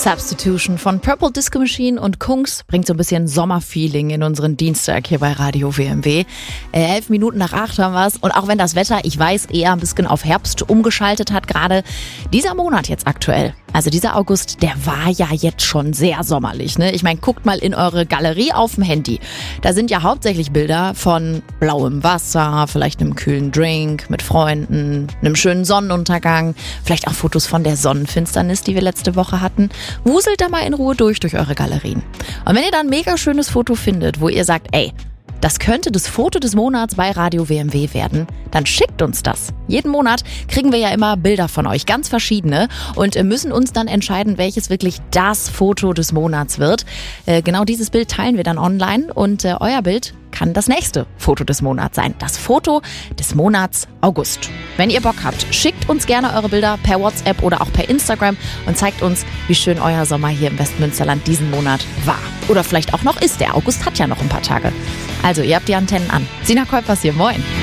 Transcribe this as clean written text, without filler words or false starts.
Substitution von Purple Disco Machine und Kungs bringt so ein bisschen Sommerfeeling in unseren Dienstag hier bei Radio WMW. 11 Minuten nach 8 haben wir es. Und auch wenn das Wetter, ich weiß, eher ein bisschen auf Herbst umgeschaltet hat gerade, dieser Monat jetzt aktuell, also dieser August, der war ja jetzt schon sehr sommerlich, ne? Ich meine, guckt mal in eure Galerie auf dem Handy. Da sind ja hauptsächlich Bilder von blauem Wasser, vielleicht einem kühlen Drink mit Freunden, einem schönen Sonnenuntergang, vielleicht auch Fotos von der Sonnenfinsternis, die wir letzte Woche hatten. Wuselt da mal in Ruhe durch eure Galerien. Und wenn ihr da ein mega schönes Foto findet, wo ihr sagt, ey, das könnte das Foto des Monats bei Radio WMW werden, dann schickt uns das. Jeden Monat kriegen wir ja immer Bilder von euch, ganz verschiedene, und müssen uns dann entscheiden, welches wirklich das Foto des Monats wird. Genau dieses Bild teilen wir dann online und euer Bild kann das nächste Foto des Monats sein. Das Foto des Monats August. Wenn ihr Bock habt, schickt uns gerne eure Bilder per WhatsApp oder auch per Instagram und zeigt uns, wie schön euer Sommer hier im Westmünsterland diesen Monat war. Oder vielleicht auch noch ist. Der August hat ja noch ein paar Tage. Also, ihr habt die Antennen an. Sina Kolpers hier, moin.